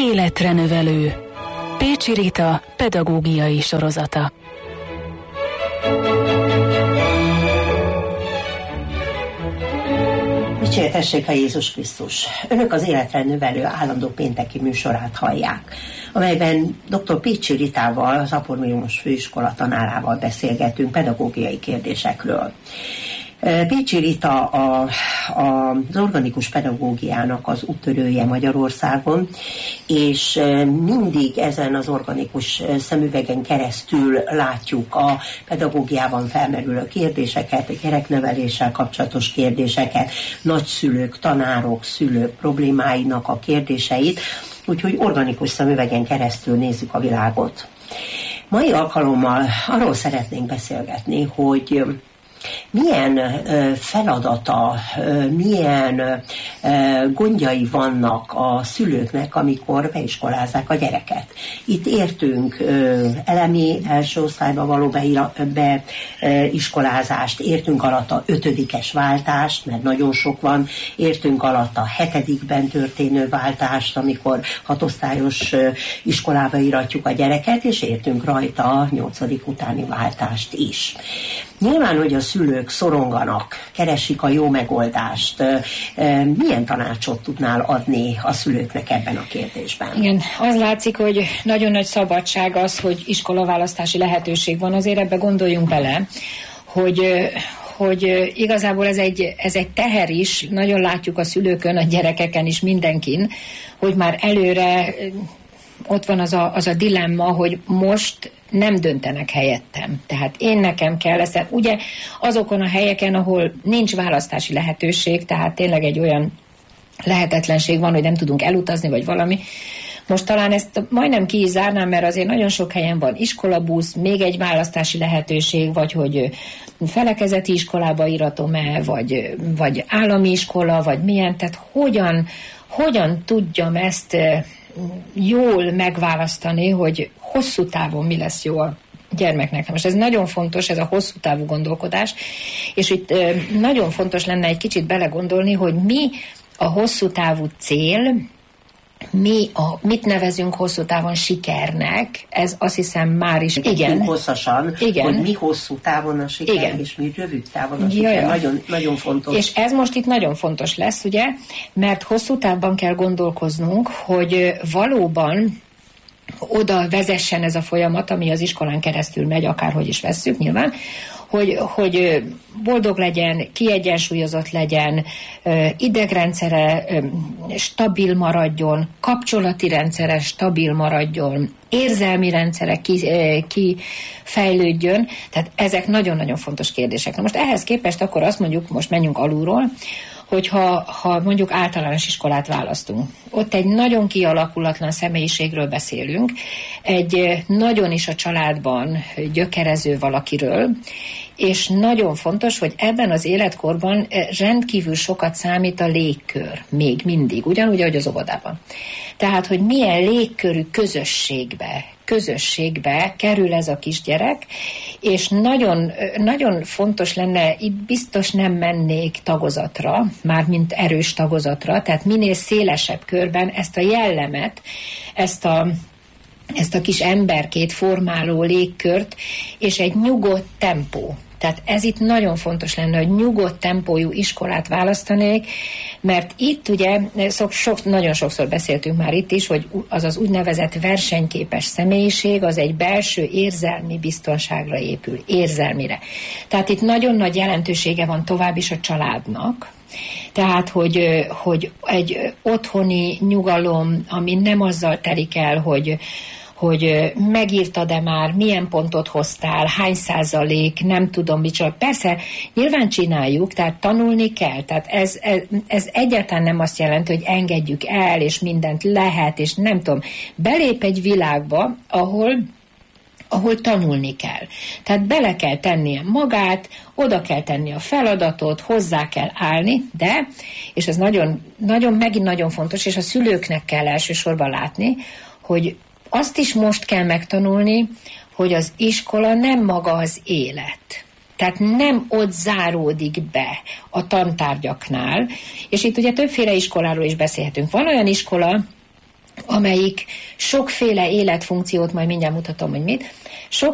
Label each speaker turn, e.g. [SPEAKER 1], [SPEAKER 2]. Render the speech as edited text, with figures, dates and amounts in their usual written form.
[SPEAKER 1] Életre növelő. Pécsi Rita pedagógiai sorozata.
[SPEAKER 2] Dicsértessék a Jézus Krisztus! Önök az Életre növelő állandó pénteki műsorát hallják, amelyben dr. Pécsi Ritával, az Apolónius Főiskola tanárával beszélgetünk pedagógiai kérdésekről. Pécsi Rita az organikus pedagógiának az úttörője Magyarországon, és mindig ezen az organikus szemüvegen keresztül látjuk a pedagógiában felmerülő kérdéseket, a gyerekneveléssel kapcsolatos kérdéseket, nagyszülők, tanárok, szülők problémáinak a kérdéseit, úgyhogy organikus szemüvegen keresztül nézzük a világot. Mai alkalommal arról szeretnénk beszélgetni, hogy milyen feladata, milyen gondjai vannak a szülőknek, amikor beiskolázzák a gyereket. Itt értünk elemi első osztályba való beiskolázást, értünk alatt a 5-es váltást, mert nagyon sok van, értünk alatt a 7-ben történő váltást, amikor 6 osztályos iskolába iratjuk a gyereket, és értünk rajta a 8. utáni váltást is. Nyilván, hogy a szülők szoronganak, keresik a jó megoldást. Milyen tanácsot tudnál adni a szülőknek ebben a kérdésben?
[SPEAKER 3] Igen, az látszik, hogy nagyon nagy szabadság az, hogy iskolaválasztási lehetőség van. Azért ebbe gondoljunk bele, hogy igazából ez egy teher is, nagyon látjuk a szülőkön, a gyerekeken is, mindenkin, hogy már előre ott van az a dilemma, hogy most nem döntenek helyettem. Tehát nekem kell ezt, ugye azokon a helyeken, ahol nincs választási lehetőség, tehát tényleg egy olyan lehetetlenség van, hogy nem tudunk elutazni, vagy valami. Most talán ezt majdnem ki is zárnám, mert azért nagyon sok helyen van iskolabusz, még egy választási lehetőség, vagy hogy felekezeti iskolába iratom-e, vagy állami iskola, vagy milyen, tehát hogyan tudjam ezt jól megválasztani, hogy hosszú távon mi lesz jó a gyermeknek. Most ez nagyon fontos, ez a hosszú távú gondolkodás, és itt nagyon fontos lenne egy kicsit belegondolni, hogy mi a hosszú távú cél, mit nevezünk hosszú távon sikernek, ez azt hiszem már is...
[SPEAKER 2] Igen. Hosszasan, igen. Hogy mi hosszú távon a siker, igen. És mi rövid távon a siker. Nagyon, nagyon fontos.
[SPEAKER 3] És ez most itt nagyon fontos lesz, ugye, mert hosszú távban kell gondolkoznunk, hogy valóban oda vezessen ez a folyamat, ami az iskolán keresztül megy, akárhogy is vesszük nyilván, hogy boldog legyen, kiegyensúlyozott legyen, idegrendszere stabil maradjon, kapcsolati rendszere stabil maradjon, érzelmi rendszere kifejlődjön, tehát ezek nagyon-nagyon fontos kérdések. Na most ehhez képest akkor azt mondjuk, most menjünk alulról, hogyha mondjuk általános iskolát választunk. Ott egy nagyon kialakulatlan személyiségről beszélünk, egy nagyon is a családban gyökerező valakiről, és nagyon fontos, hogy ebben az életkorban rendkívül sokat számít a légkör, még mindig, ugyanúgy, ahogy az óvodában. Tehát, hogy milyen légkörű közösségbe kerül ez a kisgyerek, és nagyon, nagyon fontos lenne, itt biztos nem mennék tagozatra, mármint erős tagozatra, tehát minél szélesebb körben ezt a jellemet, ezt a kis emberkét formáló légkört, és egy nyugodt tempó. Tehát ez itt nagyon fontos lenne, hogy nyugodt tempójú iskolát választanék, mert itt ugye nagyon sokszor beszéltünk már itt is, hogy az úgynevezett versenyképes személyiség, az egy belső érzelmi biztonságra épül, érzelmire. Tehát itt nagyon nagy jelentősége van tovább is a családnak, tehát, hogy egy otthoni nyugalom, ami nem azzal telik el, hogy megírtad-e már, milyen pontot hoztál, hány százalék, nem tudom micsoda. Persze, nyilván csináljuk, tehát tanulni kell. Tehát ez egyáltalán nem azt jelenti, hogy engedjük el, és mindent lehet, és nem tudom. Belép egy világba, ahol tanulni kell. Tehát bele kell tennie magát, oda kell tenni a feladatot, hozzá kell állni, de, és ez megint nagyon fontos, és a szülőknek kell elsősorban látni, hogy azt is most kell megtanulni, hogy az iskola nem maga az élet. Tehát nem ott záródik be a tantárgyaknál, és itt ugye többféle iskoláról is beszélhetünk. Van olyan iskola, amelyik sokféle életfunkciót, majd mindjárt mutatom, hogy mit,